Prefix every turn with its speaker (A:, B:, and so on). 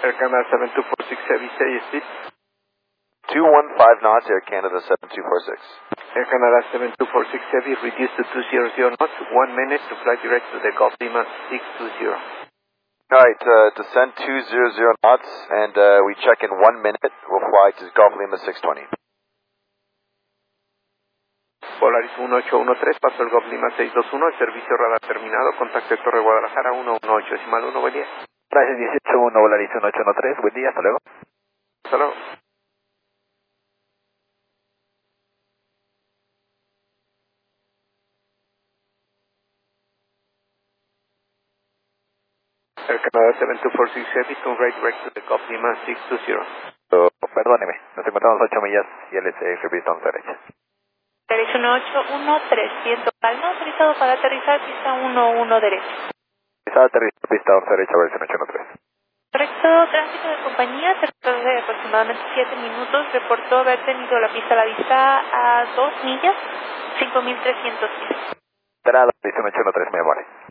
A: Air Canada 7246 Heavy, steady speed.
B: 215 knots, Air Canada 7246.
A: Air Canada 7246 Heavy, reduced to 200 knots, 1 minute to fly direct to the Gulf Lima 620.
B: Alright, descend 200 knots, and we check in 1 minute. We'll fly to Gulf Lima 620.
A: Polaris 1813, paso el Gulf Lima 621, el servicio radar terminado, contacto Torre Guadalajara 118, decimal 1, buen día.
C: Gracias, 181, Polaris 1813, buen día, hasta luego.
A: Hasta luego. Air Canada 7246 Heavy, turn right direct to the Gulf Lima 620.
C: Perdóneme, nos encontramos 8 millas y LSF pista 11 derecha.
D: Derecho 181-300, calma, autorizado para aterrizar, pista 11 derecha.
C: Autorizado aterrizar, pista 11 derecha, versión 813.
D: Correcto, tránsito de compañía, se retrasó de aproximadamente 7 minutos, reportó haber tenido la pista a la vista a 2 millas, 5.300 pies.
C: Entrada, versión 813, me vale.